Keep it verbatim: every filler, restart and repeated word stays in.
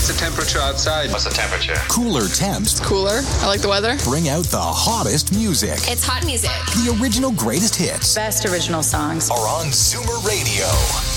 What's the temperature outside? What's the temperature? Cooler temps. It's cooler. I like the weather. Bring out the hottest music. It's hot music. The original greatest hits Best original songs are on Zoomer Radio.